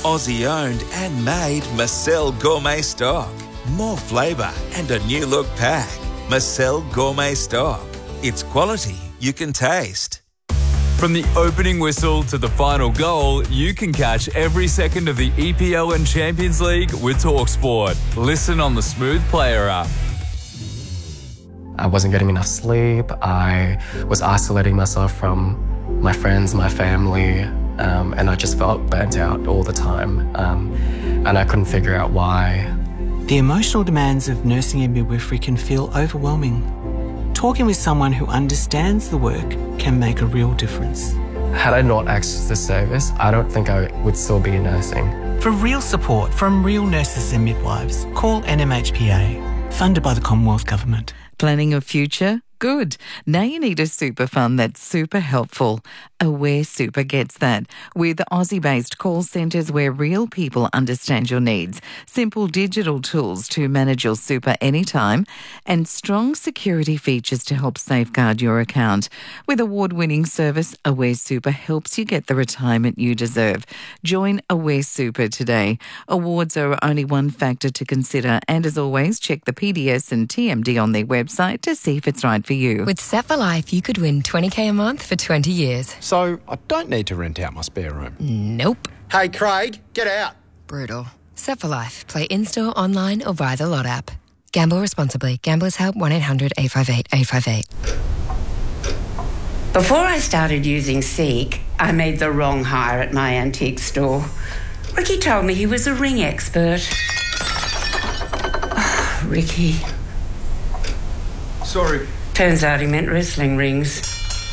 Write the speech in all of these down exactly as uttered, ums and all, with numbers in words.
Aussie owned and made Marcel Gourmet stock. More flavour and a new look pack. Marcel Gourmet stock. It's quality you can taste. From the opening whistle to the final goal, you can catch every second of the E P L and Champions League with TalkSport. Listen on the Smooth Player app. I wasn't getting enough sleep. I was isolating myself from my friends, my family, um, and I just felt burnt out all the time. Um, and I couldn't figure out why. The emotional demands of nursing and midwifery can feel overwhelming. Talking with someone who understands the work can make a real difference. Had I not accessed this service, I don't think I would still be nursing. For real support from real nurses and midwives, call N M H P A, funded by the Commonwealth Government. Planning a future? Good. Now you need a super fund that's super helpful. Aware Super gets that. With Aussie-based call centres where real people understand your needs, simple digital tools to manage your super anytime, and strong security features to help safeguard your account. With award-winning service, Aware Super helps you get the retirement you deserve. Join Aware Super today. Awards are only one factor to consider, and as always, check the P D S and T M D on their website to see if it's right for you. With Set for Life, you could win twenty K a month for twenty years. So I don't need to rent out my spare room. Nope. Hey, Craig, get out. Brutal. Set for Life. Play in-store, online or via the Lot app. Gamble responsibly. Gamblers Help one eight hundred eight five eight eight five eight. Before I started using Seek, I made the wrong hire at my antique store. Ricky told me he was a ring expert. Oh, Ricky. Sorry. Turns out he meant wrestling rings.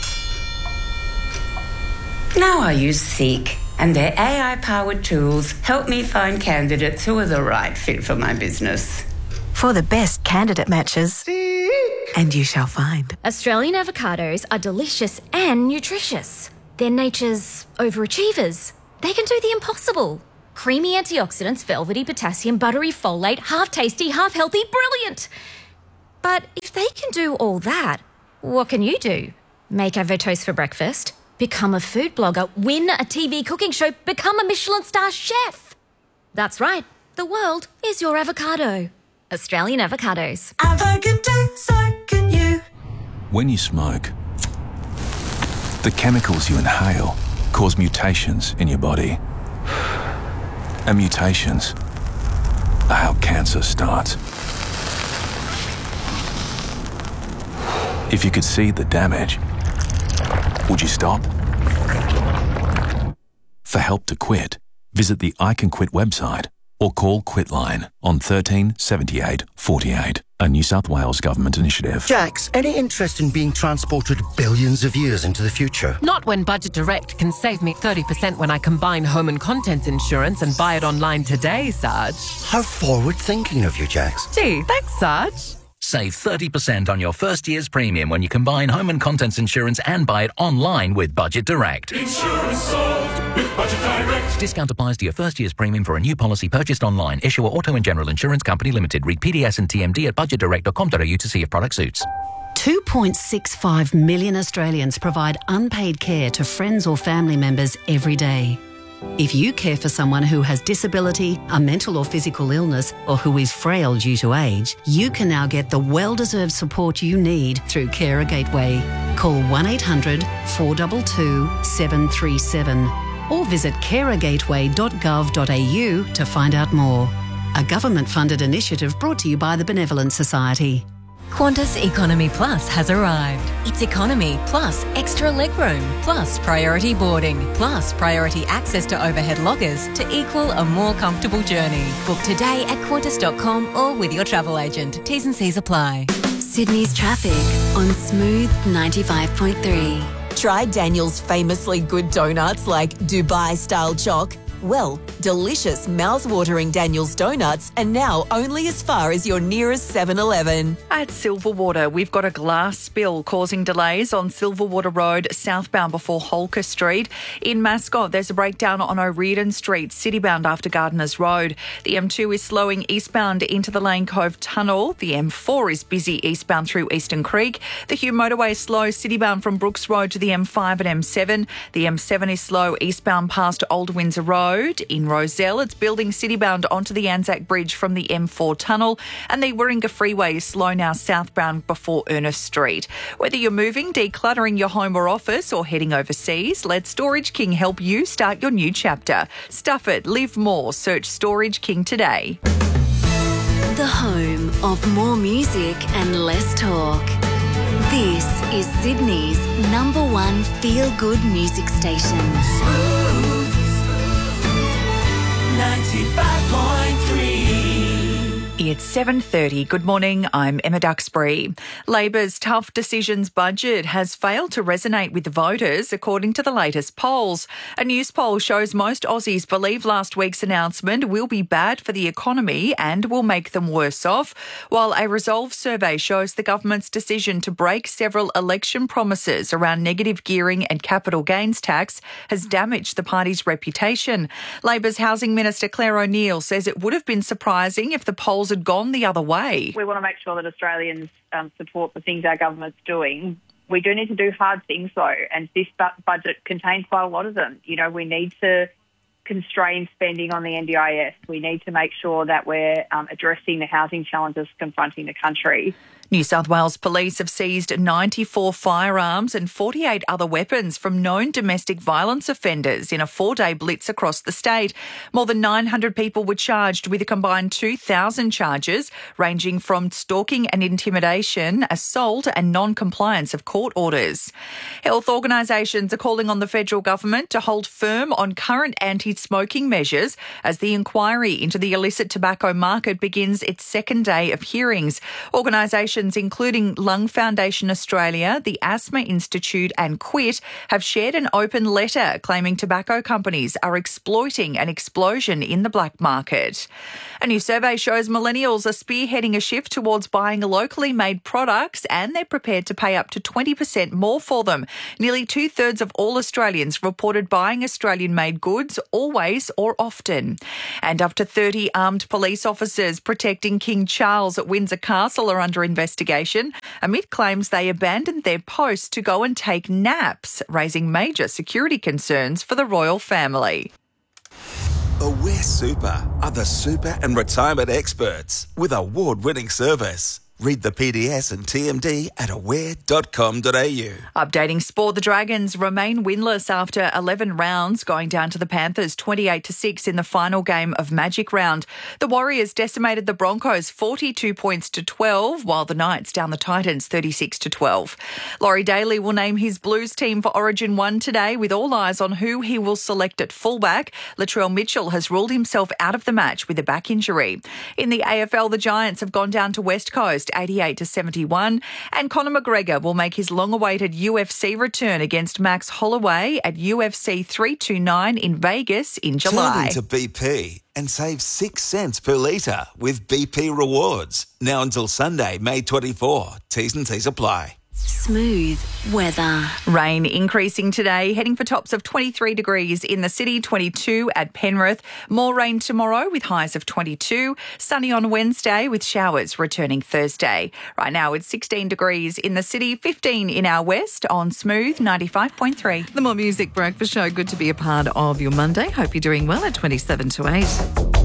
Now I use Seek, and their A I-powered tools help me find candidates who are the right fit for my business. For the best candidate matches, Seek. And you shall find. Australian avocados are delicious and nutritious. They're nature's overachievers. They can do the impossible. Creamy antioxidants, velvety potassium, buttery folate, half tasty, half healthy, brilliant. But if they can do all that, what can you do? Make avotoast for breakfast? Become a food blogger? Win a T V cooking show? Become a Michelin star chef? That's right. The world is your avocado. Australian avocados. Avocado, so can you. When you smoke, the chemicals you inhale cause mutations in your body. And mutations are how cancer starts. If you could see the damage, would you stop? For help to quit, visit the I Can Quit website or call Quitline on thirteen seventy-eight forty-eight, a New South Wales government initiative. Jax, any interest in being transported billions of years into the future? Not when Budget Direct can save me thirty percent when I combine home and contents insurance and buy it online today, Sarge. How forward-thinking of you, Jax. Gee, thanks, Sarge. Save thirty percent on your first year's premium when you combine home and contents insurance and buy it online with Budget Direct. Insurance solved with Budget Direct. Discount applies to your first year's premium for a new policy purchased online. Issuer Auto and General Insurance Company Limited. Read P D S and T M D at budget direct dot com dot a u to see if product suits. two point six five million Australians provide unpaid care to friends or family members every day. If you care for someone who has disability, a mental or physical illness, or who is frail due to age, you can now get the well-deserved support you need through Carer Gateway. Call one eight hundred four two two seven three seven or visit carer gateway dot gov dot a u to find out more. A government-funded initiative brought to you by the Benevolent Society. Qantas Economy Plus has arrived. It's economy plus extra legroom plus priority boarding plus priority access to overhead lockers to equal a more comfortable journey. Book today at qantas dot com or with your travel agent. T's and C's apply. Sydney's traffic on Smooth ninety-five point three. Try Daniel's famously good donuts like Dubai-style choc? Well, delicious, mouth-watering Daniel's donuts are now only as far as your nearest seven eleven. At Silverwater, we've got a glass spill causing delays on Silverwater Road, southbound before Holker Street. In Mascot, there's a breakdown on O'Riordan Street, citybound after Gardeners Road. The M two is slowing eastbound into the Lane Cove Tunnel. The M four is busy eastbound through Eastern Creek. The Hume Motorway is slow citybound from Brooks Road to the M five and M seven. The M seven is slow eastbound past Old Windsor Road. Road. In Rozelle, it's building citybound onto the Anzac Bridge from the M four tunnel, and the Warringah Freeway is slow now southbound before Ernest Street. Whether you're moving, decluttering your home or office, or heading overseas, let Storage King help you start your new chapter. Stuff it, live more. Search Storage King today. The home of more music and less talk. This is Sydney's number one feel-good music station. ninety-five point three. It's seven thirty. Good morning, I'm Emma Duxbury. Labor's tough decisions budget has failed to resonate with the voters, according to the latest polls. A news poll shows most Aussies believe last week's announcement will be bad for the economy and will make them worse off, while a Resolve survey shows the government's decision to break several election promises around negative gearing and capital gains tax has damaged the party's reputation. Labor's Housing Minister Claire O'Neil says it would have been surprising if the polls had gone the other way. We want to make sure that Australians um, support the things our government's doing. We do need to do hard things, though, and this bu- budget contains quite a lot of them. You know, we need to constrain spending on the N D I S. We need to make sure that we're um, addressing the housing challenges confronting the country. New South Wales Police have seized ninety-four firearms and forty-eight other weapons from known domestic violence offenders in a four-day blitz across the state. More than nine hundred people were charged with a combined two thousand charges, ranging from stalking and intimidation, assault and non-compliance of court orders. Health organisations are calling on the federal government to hold firm on current anti-smoking measures as the inquiry into the illicit tobacco market begins its second day of hearings. Organisations including Lung Foundation Australia, the Asthma Institute and Quit have shared an open letter claiming tobacco companies are exploiting an explosion in the black market. A new survey shows millennials are spearheading a shift towards buying locally made products, and they're prepared to pay up to twenty percent more for them. Nearly two-thirds of all Australians reported buying Australian-made goods always or often. And up to thirty armed police officers protecting King Charles at Windsor Castle are under investigation. Investigation amid claims they abandoned their posts to go and take naps, raising major security concerns for the royal family. Aware Super are the super and retirement experts with award-winning service. Read the P D S and T M D at aware dot com dot a u. Updating sport, the Dragons remain winless after eleven rounds, going down to the Panthers twenty-eight to six in the final game of Magic Round. The Warriors decimated the Broncos forty-two points to twelve, while the Knights down the Titans thirty-six to twelve. Laurie Daly will name his Blues team for Origin one today, with all eyes on who he will select at fullback. Latrell Mitchell has ruled himself out of the match with a back injury. In the A F L, the Giants have gone down to West Coast eighty-eight to seventy-one, and Conor McGregor will make his long-awaited U F C return against Max Holloway at U F C three twenty-nine in Vegas in July. Turn into B P and save six cents per litre with B P Rewards. Now until Sunday, May twenty-fourth. T's and C's apply. Smooth weather. Rain increasing today, heading for tops of twenty-three degrees in the city, twenty-two at Penrith. More rain tomorrow with highs of twenty-two. Sunny on Wednesday with showers returning Thursday. Right now it's sixteen degrees in the city, fifteen in our west on Smooth ninety-five point three. The More Music Breakfast Show. Good to be a part of your Monday. Hope you're doing well at twenty-seven to eight.